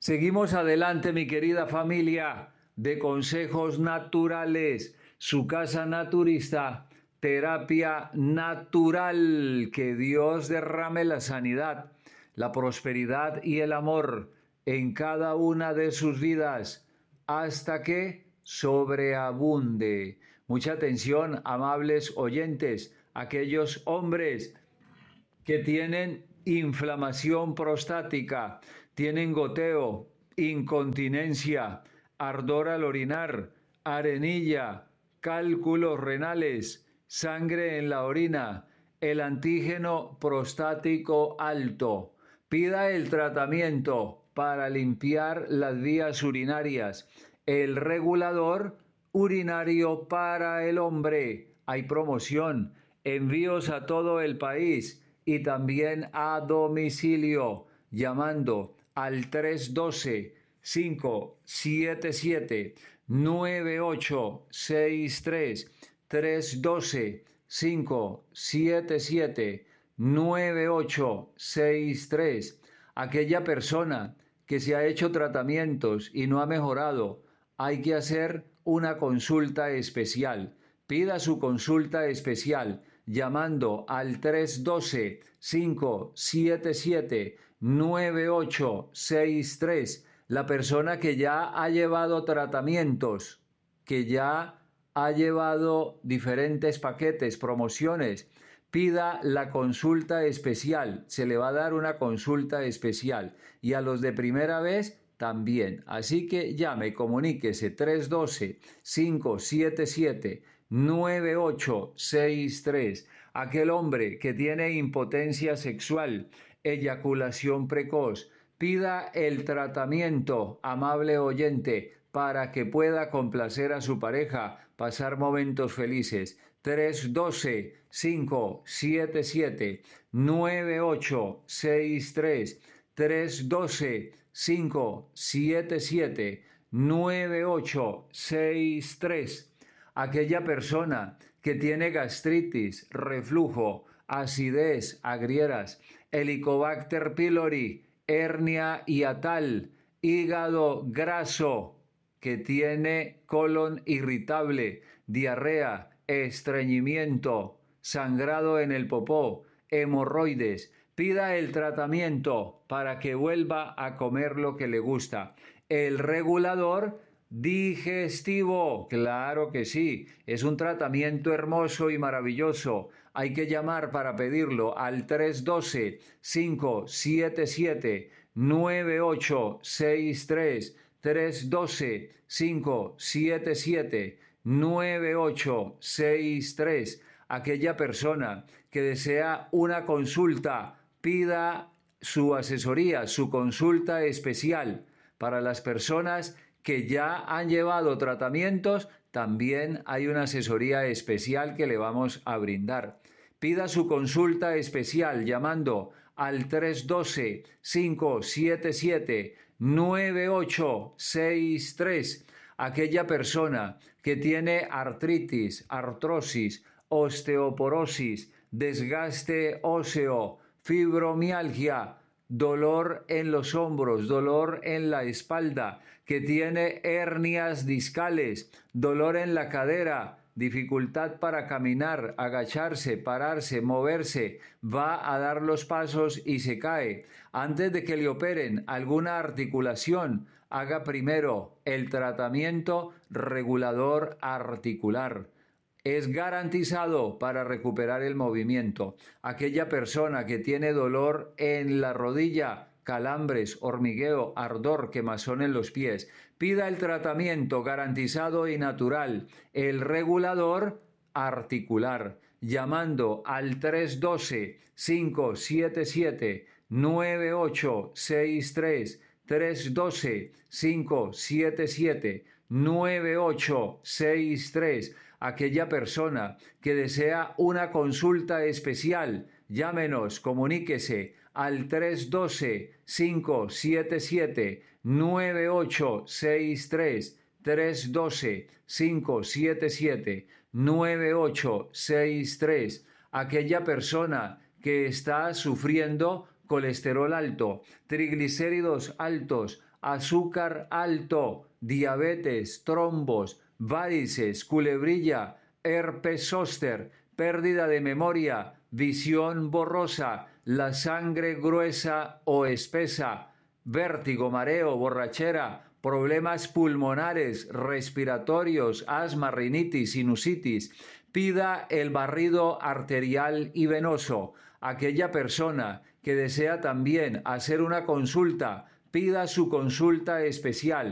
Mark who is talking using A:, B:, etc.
A: Seguimos adelante, mi querida familia de Consejos Naturales, su casa naturista, terapia natural. Que Dios derrame la sanidad, la prosperidad y el amor en cada una de sus vidas hasta que sobreabunde. Mucha atención, amables oyentes, aquellos hombres que tienen inflamación prostática, tienen goteo, incontinencia, ardor al orinar, arenilla, cálculos renales, sangre en la orina, el antígeno prostático alto. Pida el tratamiento para limpiar las vías urinarias, el regulador urinario para el hombre. Hay promoción, envíos a todo el país y también a domicilio, llamando al 312-577-9863, 312-577-9863. Aquella persona que se ha hecho tratamientos y no ha mejorado, hay que hacer una consulta especial. Pida su consulta especial llamando al 312-577-9863. La persona que ya ha llevado tratamientos, que ya ha llevado diferentes paquetes, promociones, pida la consulta especial. Se le va a dar una consulta especial. Y a los de primera vez también. Así que llame, comuníquese 312-577-9863. Aquel hombre que tiene impotencia sexual, eyaculación precoz, pida el tratamiento, amable oyente, para que pueda complacer a su pareja, pasar momentos felices. 312-577-9863. 312-577-9863. Aquella persona que tiene gastritis, reflujo, acidez, agrieras, Helicobacter pylori, hernia hiatal, hígado graso, que tiene colon irritable, diarrea, estreñimiento, sangrado en el popó, hemorroides. Pida el tratamiento para que vuelva a comer lo que le gusta. El regulador digestivo, claro que sí, es un tratamiento hermoso y maravilloso. Hay que llamar para pedirlo al 312-577-9863. 312-577-9863. Aquella persona que desea una consulta, pida su asesoría, su consulta especial. Para las personas que ya han llevado tratamientos, también hay una asesoría especial que le vamos a brindar. Pida su consulta especial llamando al 312-577-9863. Aquella persona que tiene artritis, artrosis, osteoporosis, desgaste óseo, fibromialgia, dolor en los hombros, dolor en la espalda, que tiene hernias discales, dolor en la cadera, dificultad para caminar, agacharse, pararse, moverse, va a dar los pasos y se cae. Antes de que le operen alguna articulación, haga primero el tratamiento regulador articular. Es garantizado para recuperar el movimiento. Aquella persona que tiene dolor en la rodilla, calambres, hormigueo, ardor, quemazón en los pies, pida el tratamiento garantizado y natural, el regulador articular, llamando al 312-577-9863, 312-577-9863. Aquella persona que desea una consulta especial, llámenos, comuníquese al 312-577-9863, 312-577-9863. Aquella persona que está sufriendo colesterol alto, triglicéridos altos, azúcar alto, diabetes, trombos, varices, culebrilla, herpes zóster, pérdida de memoria, visión borrosa, la sangre gruesa o espesa, vértigo, mareo, borrachera, problemas pulmonares, respiratorios, asma, rinitis, sinusitis. Pida el barrido arterial y venoso. Aquella persona que desea también hacer una consulta, pida su consulta especial